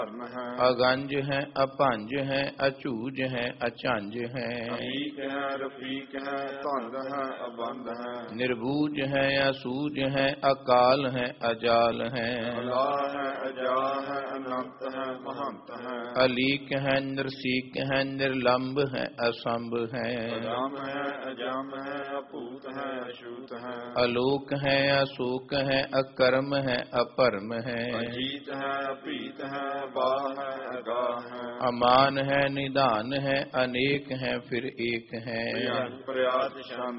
ਧਰਮ ਹੈ। अगंज है अपंज है अचूज है अचंज है। अमीक है रफीक है धुंध है अबंध है। निर्बूज है असूज है अकाल है अजाल है। अला है अजा है अनंत है महंत है। अलीक है नरसीक है निर्लंब है असंभ है। अजम है अजम है अपूत है अछूत है। अलोक है अशोक है अकर्म है अपरम है। अजीत है अपीत है बाह है अगाह है। अमान है निदान है अनेक है फिर एक है। प्रयास शांति